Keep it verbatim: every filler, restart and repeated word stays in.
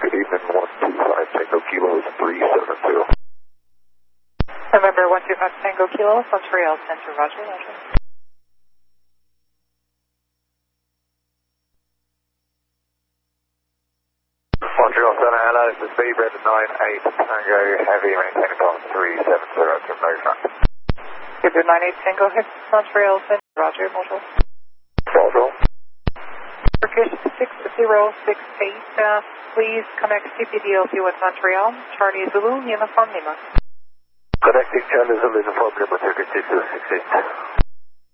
Good evening, one two five Tango Kilo three seven zero. November one two five Tango Kilo, Montreal Center, Roger, Roger. Montreal Center, hello, this is Beaver at nine eight Tango Heavy, maintaining call three seven zero from no front. Beaver nine eight Tango Heavy, Montreal Center, Roger, Montreal. Roger. Turkish six zero six eight, uh, please connect C P D L C with Montreal, Charlie Zulu, Uniform Lima. Connecting Charlie Zulu, Uniform Lima, Turkish six zero six eight.